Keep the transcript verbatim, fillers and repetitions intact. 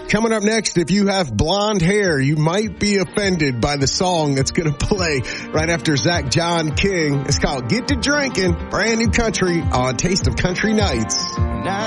Coming up next, if you have blonde hair, you might be offended by the song that's going to play right after Zach John King. It's called Get to Drinking, brand new country on Taste of Country Nights.